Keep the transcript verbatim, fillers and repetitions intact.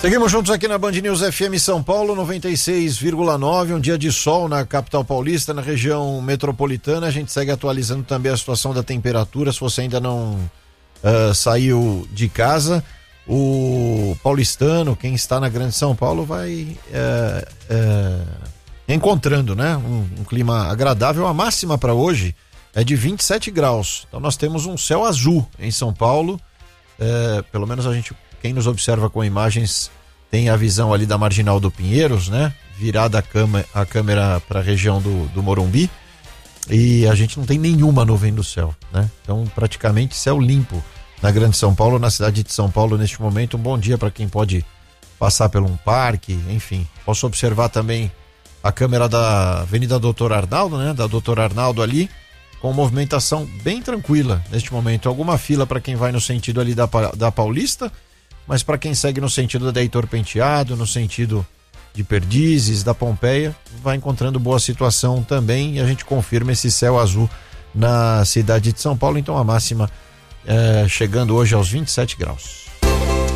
Seguimos juntos aqui na Band News F M São Paulo, noventa e seis vírgula nove, um dia de sol na capital paulista, na região metropolitana. A gente segue atualizando também a situação da temperatura, se você ainda não uh, saiu de casa. O paulistano, quem está na Grande São Paulo, vai uh, uh, encontrando, né? Um, um clima agradável. A máxima para hoje é de vinte e sete graus. Então nós temos um céu azul em São Paulo. Uh, pelo menos a gente... Quem nos observa com imagens tem a visão ali da Marginal do Pinheiros, né? Virada a, cama, a câmera para a região do, do Morumbi, e a gente não tem nenhuma nuvem no céu, né? Então praticamente céu limpo na Grande São Paulo, na cidade de São Paulo neste momento. Um bom dia para quem pode passar por um parque, enfim. Posso observar também a câmera da Avenida Doutor Arnaldo, né? Da Doutor Arnaldo ali, com movimentação bem tranquila neste momento. Alguma fila para quem vai no sentido ali da, da Paulista, mas para quem segue no sentido da Heitor Penteado, no sentido de Perdizes, da Pompeia, vai encontrando boa situação também, e a gente confirma esse céu azul na cidade de São Paulo. Então a máxima é, chegando hoje aos vinte e sete graus.